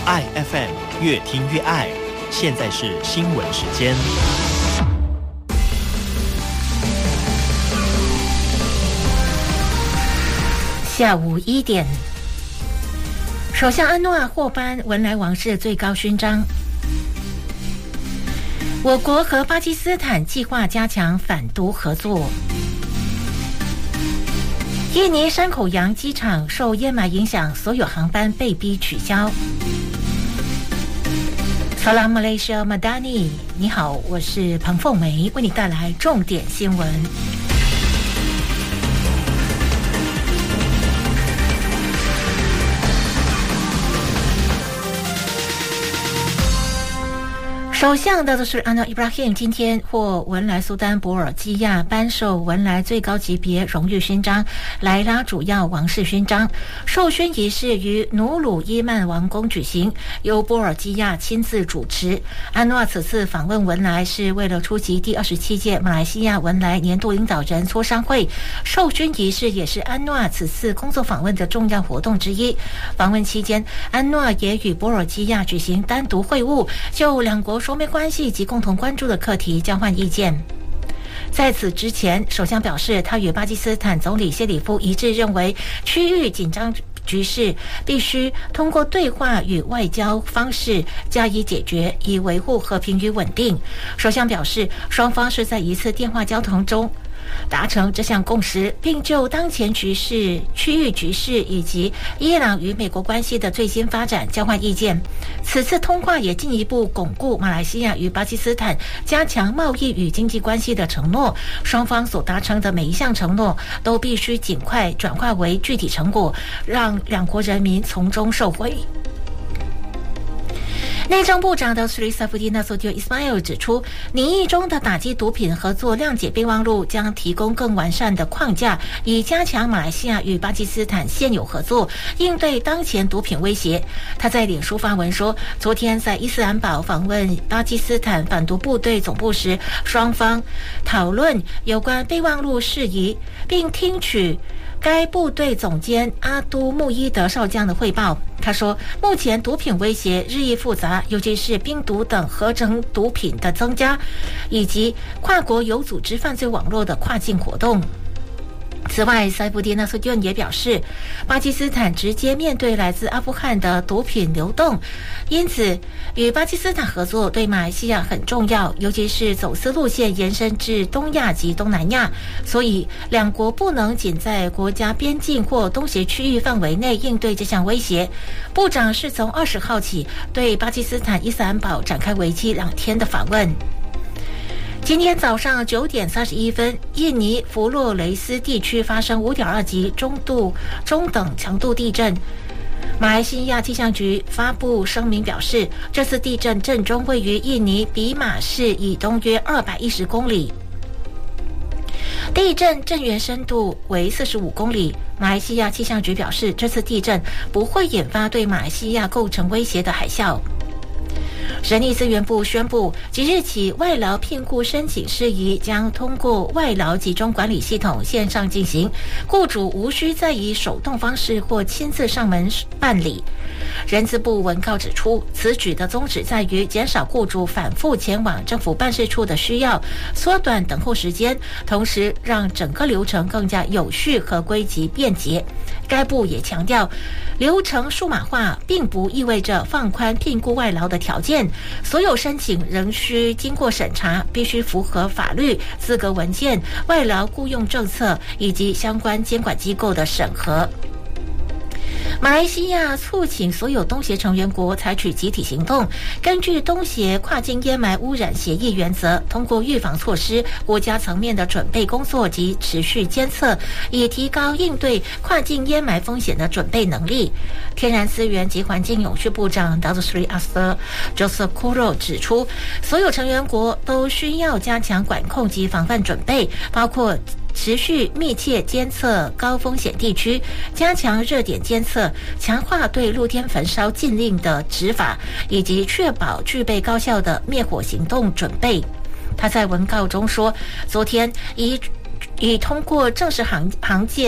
爱 FM 越听越爱，现在是新闻时间。 下午1点，首相安诺亚获颁文莱王室最高勋章。我国和巴基斯坦计划加强反毒合作。印尼山口洋机场受淹霾影响，所有航班被逼取消。Salam Malaysia Madani， 你好，我是彭凤梅，为你带来重点新闻。首相的是安诺伊布拉欣，今天获文莱苏丹博尔基亚颁授文莱最高级别荣誉勋章莱拉主要王室勋章。授勋仪式于努鲁伊曼王宫举行，由博尔基亚亲自主持。安诺此次访问文莱是为了出席第27届马来西亚文莱年度领导人磋商会。授勋仪式也是安诺此次工作访问的重要活动之一。访问期间，安诺也与博尔基亚举行单独会晤，就两国双边关系及共同关注的课题交换意见。在此之前，首相表示，他与巴基斯坦总理谢里夫一致认为，区域紧张局势必须通过对话与外交方式加以解决，以维护和平与稳定。首相表示，双方是在一次电话交谈中达成这项共识，并就当前局势、区域局势以及伊朗与美国关系的最新发展交换意见。此次通话也进一步巩固马来西亚与巴基斯坦加强贸易与经济关系的承诺。双方所达成的每一项承诺都必须尽快转化为具体成果，让两国人民从中受惠。内政部长的Sri Saifuddin Nasution Ismail 指出，拟议中的打击毒品合作谅解备忘录将提供更完善的框架，以加强马来西亚与巴基斯坦现有合作，应对当前毒品威胁。他在脸书发文说，昨天在伊斯兰堡访问巴基斯坦反毒部队总部时，双方讨论有关备忘录事宜，并听取该部队总监阿都穆伊德少将的汇报。他说，目前毒品威胁日益复杂，尤其是冰毒等合成毒品的增加，以及跨国有组织犯罪网络的跨境活动。此外，塞布迪纳苏顿也表示，巴基斯坦直接面对来自阿富汗的毒品流动，因此与巴基斯坦合作对马来西亚很重要，尤其是走私路线延伸至东亚及东南亚，所以两国不能仅在国家边境或东协区域范围内应对这项威胁。部长是从20号起对巴基斯坦伊斯兰堡展开为期2天的访问。今天早上9点31分，印尼弗洛雷斯地区发生5.2级中等强度地震。马来西亚气象局发布声明表示，这次地震震中位于印尼比马市以东约210公里，地震震源深度为45公里。马来西亚气象局表示，这次地震不会引发对马来西亚构成威胁的海啸。人力资源部宣布，即日起外劳聘雇申请事宜将通过外劳集中管理系统线上进行，雇主无需再以手动方式或亲自上门办理。人资部文告指出，此举的宗旨在于减少雇主反复前往政府办事处的需要，缩短等候时间，同时让整个流程更加有序、合规及便捷。该部也强调，流程数码化并不意味着放宽聘雇外劳的条件，所有申请仍需经过审查，必须符合法律、资格文件、外劳雇用政策以及相关监管机构的审核。马来西亚促请所有东协成员国采取集体行动，根据东协跨境烟霾污染协议原则，通过预防措施、国家层面的准备工作及持续监测，以提高应对跨境烟霾风险的准备能力。天然资源及环境永续部长 Dr. Sri Astor Joseph Kuro 指出，所有成员国都需要加强管控及防范准备，包括持续密切监测高风险地区，加强热点监测，强化对露天焚烧禁令的执法，以及确保具备高效的灭火行动准备。他在文告中说，昨天已通过正式航舰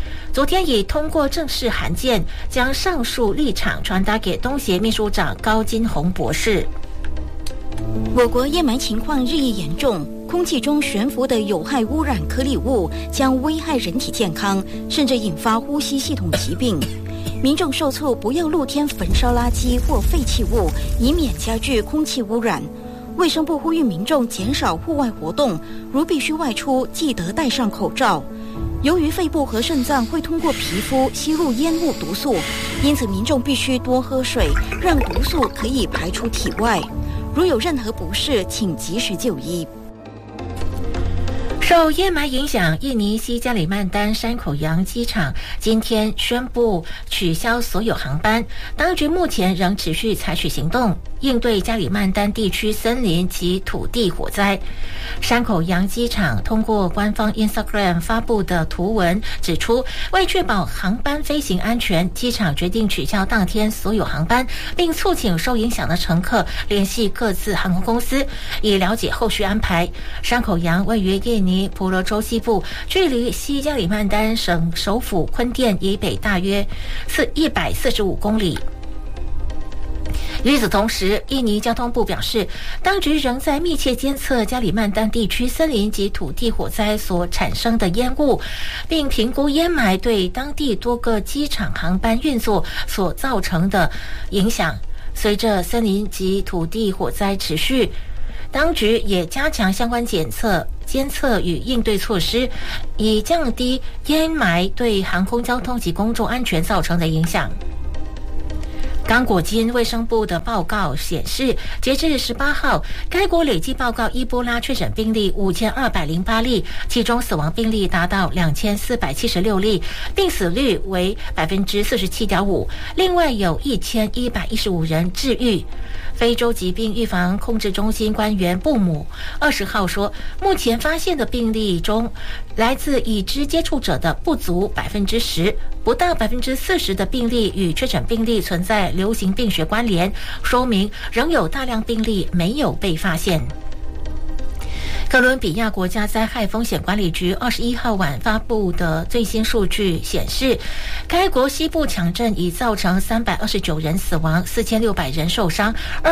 昨天已通过正式函件，将上述立场传达给东协秘书长高金洪博士。 我国烟霾情况日益严重，空气中悬浮的有害污染颗粒物将危害人体健康，甚至引发呼吸系统疾病。民众受促不要露天焚烧垃圾或废弃物，以免加剧空气污染。卫生部呼吁民众减少户外活动，如必须外出，记得戴上口罩。由于肺部和肾脏会通过皮肤吸入烟雾毒素，因此民众必须多喝水，让毒素可以排出体外。如有任何不适，请及时就医。 受烟霾影响，印尼西加里曼丹山口洋机场今天宣布取消所有航班。当局目前仍持续采取行动，应对加里曼丹地区森林及土地火灾。山口洋机场通过官方 Instagram 发布的图文指出，为确保航班飞行安全，机场决定取消当天所有航班，并促请受影响的乘客联系各自航空公司，以了解后续安排。山口洋位于印尼婆罗洲西部，距离西加里曼丹省首府坤甸以北大约145公里。与此同时，印尼交通部表示，当局仍在密切监测加里曼丹地区森林及土地火灾所产生的烟雾，并评估烟霾对当地多个机场航班运作所造成的影响。随着森林及土地火灾持续，当局也加强相关监测与应对措施，以降低烟霾对航空交通及公众安全造成的影响。刚果金卫生部的报告显示，截至18号，该国累计报告伊波拉确诊病例5208例，其中死亡病例达到2476例，病死率为 47.5%， 另外有1115人治愈。非洲疾病预防控制中心官员布姆20号说，目前发现的病例中，来自已知接触者的不足 10%， 不到 40% 的病例与确诊病例存在流行病学关联，说明仍有大量病例没有被发现。哥伦比亚国家灾害风险管理局21号晚发布的最新数据显示，该国西部强震已造成329人死亡，4600人受伤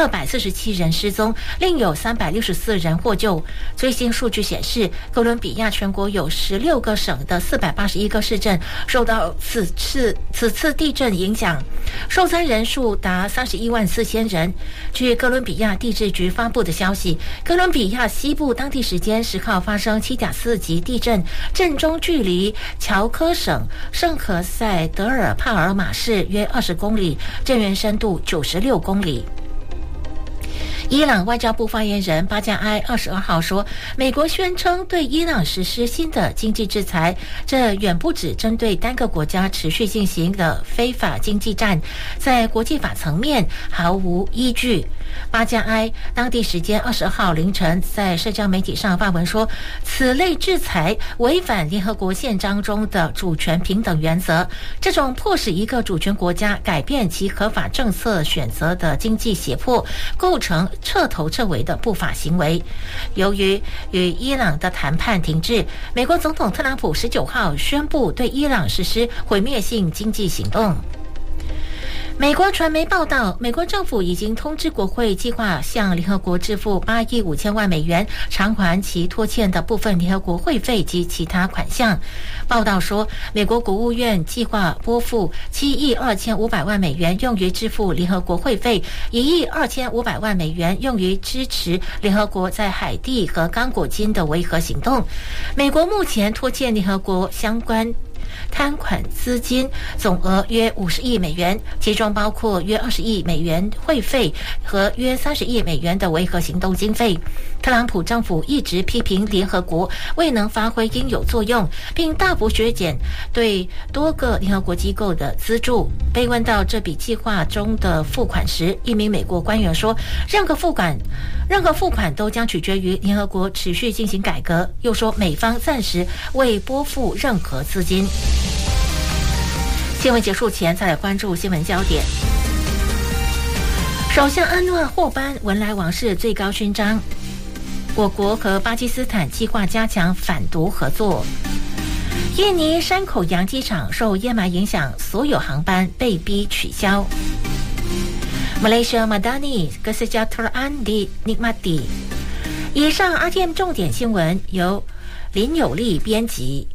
，247人失踪，另有364人获救。最新数据显示，哥伦比亚全国有16个省的481个市镇受到此次地震影响，受灾人数达31万4000人。据哥伦比亚地质局发布的消息，哥伦比亚西部当地时间10号发生7.4级地震，震中距离乔科省圣何塞德尔帕尔马市约20公里，震源深度96公里。伊朗外交部发言人巴加埃22号说，美国宣称对伊朗实施新的经济制裁，这远不止针对单个国家持续进行的非法经济战，在国际法层面毫无依据。巴加埃当地时间20号凌晨在社交媒体上发文说，此类制裁违反联合国宪章中的主权平等原则，这种迫使一个主权国家改变其合法政策选择的经济胁迫，构成彻头彻尾的不法行为。由于与伊朗的谈判停滞，美国总统特朗普19号宣布对伊朗实施毁灭性经济行动。美国传媒报道，美国政府已经通知国会，计划向联合国支付8亿5千万美元，偿还其拖欠的部分联合国会费及其他款项。报道说，美国国务院计划拨付7亿2500万美元用于支付联合国会费，1亿2500万美元用于支持联合国在海地和刚果金的维和行动。美国目前拖欠联合国相关摊款资金总额约50亿美元，其中包括约20亿美元会费和约30亿美元的维和行动经费。特朗普政府一直批评联合国未能发挥应有作用，并大幅削减对多个联合国机构的资助。被问到这笔计划中的付款时，一名美国官员说，任何付款都将取决于联合国持续进行改革，又说美方暂时未拨付任何资金。新闻结束前，再来关注新闻焦点。首相安诺获颁文莱王室最高勋章。我国和巴基斯坦计划加强反毒合作。 印尼山口洋机场受烟霾影响，所有航班被逼取消。Malaysia Madani Kesejahteraan dinikmati。以上 RTM 重点新闻由林有利编辑，